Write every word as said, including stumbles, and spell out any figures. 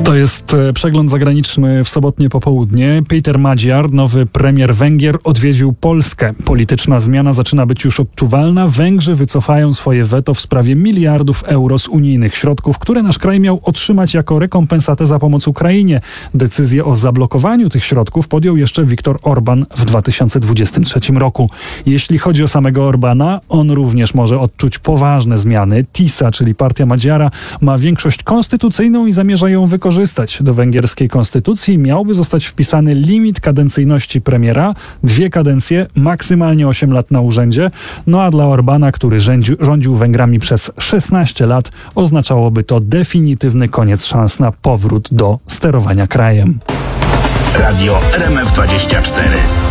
To jest przegląd zagraniczny w sobotnie popołudnie. Péter Magyar, nowy premier Węgier, odwiedził Polskę. Polityczna zmiana zaczyna być już odczuwalna. Węgrzy wycofają swoje weto w sprawie miliardów euro z unijnych środków, które nasz kraj miał otrzymać jako rekompensatę za pomoc Ukrainie. Decyzję o zablokowaniu tych środków podjął jeszcze Viktor Orbán w dwa tysiące dwudziestym trzecim roku. Jeśli chodzi o samego Orbána, on również może odczuć poważne zmiany. TISA, czyli partia Magyara, ma większość konstytucyjną i zamierza ją wykorzystać. Do węgierskiej konstytucji miałby zostać wpisany limit kadencyjności premiera, dwie kadencje, maksymalnie osiem lat na urzędzie. No a dla Orbána, który rządził, rządził Węgrami przez szesnaście lat, oznaczałoby to definitywny koniec szans na powrót do sterowania krajem. Radio R M F dwadzieścia cztery.